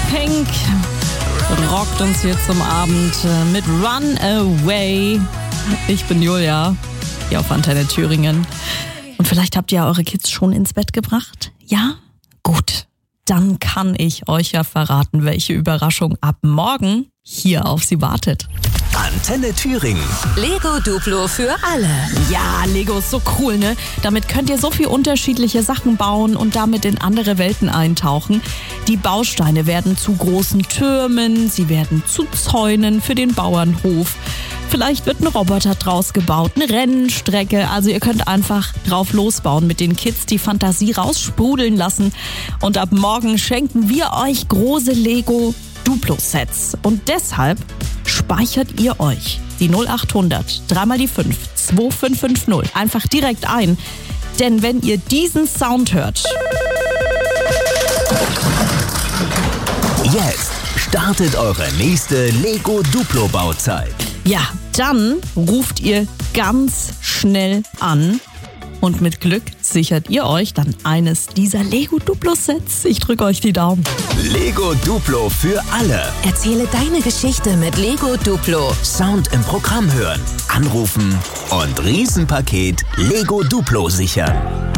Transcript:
Pink rockt uns hier zum Abend mit Run Away. Ich bin Julia, hier auf Antenne Thüringen. Und vielleicht habt ihr eure Kids schon ins Bett gebracht? Ja? Gut. Dann kann ich euch ja verraten, welche Überraschung ab morgen hier auf sie wartet. Antenne Thüringen. Lego Duplo für alle. Ja, Lego ist so cool, ne? Damit könnt ihr so viel unterschiedliche Sachen bauen und damit in andere Welten eintauchen. Die Bausteine werden zu großen Türmen, sie werden zu Zäunen für den Bauernhof. Vielleicht wird ein Roboter draus gebaut, eine Rennstrecke. Also ihr könnt einfach drauf losbauen, mit den Kids die Fantasie raussprudeln lassen. Und ab morgen schenken wir euch große Lego Duplo-Sets. Und deshalb speichert ihr euch die 0800 3 die 5 2550 einfach direkt ein. Denn wenn ihr diesen Sound hört... Jetzt startet eure nächste Lego Duplo Bauzeit. Ja, dann ruft ihr ganz schnell an und mit Glück sichert ihr euch dann eines dieser Lego Duplo Sets. Ich drücke euch die Daumen. Lego Duplo für alle. Erzähle deine Geschichte mit Lego Duplo. Sound im Programm hören, anrufen und Riesenpaket Lego Duplo sichern.